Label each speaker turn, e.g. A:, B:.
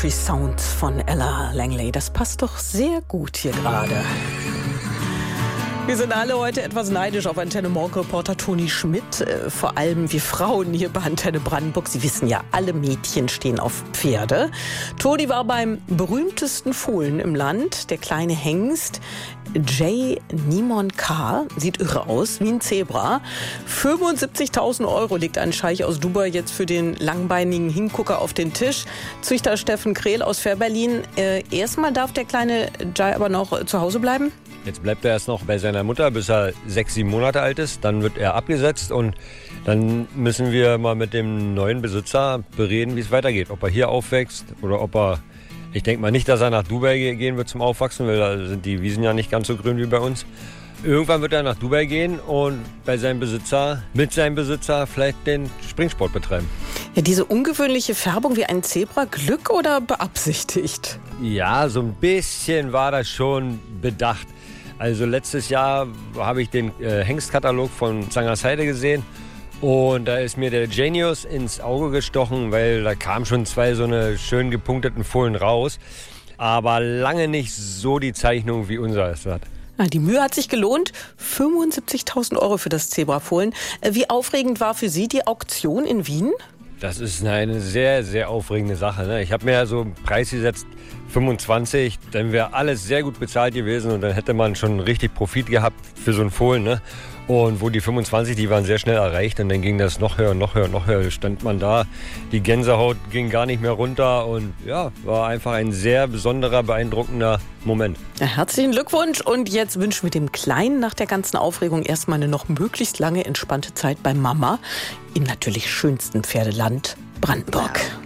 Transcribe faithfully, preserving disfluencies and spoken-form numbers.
A: Sounds von Ella Langley. Das passt doch sehr gut hier gerade. Wir sind alle heute etwas neidisch auf Antenne Morgen-Reporter Toni Schmidt. Äh, vor allem wir Frauen hier bei Antenne Brandenburg. Sie wissen ja, alle Mädchen stehen auf Pferde. Toni war beim berühmtesten Fohlen im Land, der kleine Hengst Jay Nimon K. Sieht irre aus, wie ein Zebra. fünfundsiebzigtausend Euro legt ein Scheich aus Dubai jetzt für den langbeinigen Hingucker auf den Tisch. Züchter Steffen Krehl aus Fährberlin. Äh, erstmal darf der kleine Jay aber noch zu Hause bleiben?
B: Jetzt bleibt er erst noch bei seiner Mutter, bis er sechs, sieben Monate alt ist. Dann wird er abgesetzt und dann müssen wir mal mit dem neuen Besitzer bereden, wie es weitergeht. Ob er hier aufwächst oder ob er, ich denke mal nicht, dass er nach Dubai gehen wird zum Aufwachsen, weil da sind die Wiesen ja nicht ganz so grün wie bei uns. Irgendwann wird er nach Dubai gehen und bei seinem Besitzer, mit seinem Besitzer vielleicht den Springsport betreiben.
A: Ja, diese ungewöhnliche Färbung wie ein Zebra, Glück oder beabsichtigt?
B: Ja, so ein bisschen war das schon bedacht. Also letztes Jahr habe ich den äh, Hengstkatalog von Zangersheide gesehen und da ist mir der Genius ins Auge gestochen, weil da kamen schon zwei so eine schön gepunkteten Fohlen raus, aber lange nicht so die Zeichnung, wie unser es hat.
A: Na, die Mühe hat sich gelohnt. fünfundsiebzigtausend Euro für das Zebrafohlen. Wie aufregend war für Sie die Auktion in Wien?
B: Das ist eine sehr, sehr aufregende Sache, ne? Ich habe mir ja so einen Preis gesetzt, fünfundzwanzig, dann wäre alles sehr gut bezahlt gewesen und dann hätte man schon richtig Profit gehabt für so einen Fohlen, ne? Und wo die fünfundzwanzig, die waren sehr schnell erreicht und dann ging das noch höher, noch höher, noch höher. Stand man da, die Gänsehaut ging gar nicht mehr runter und ja, war einfach ein sehr besonderer, beeindruckender Moment.
A: Ja, herzlichen Glückwunsch und jetzt wünschen wir dem Kleinen nach der ganzen Aufregung erstmal eine noch möglichst lange entspannte Zeit bei Mama im natürlich schönsten Pferdeland Brandenburg.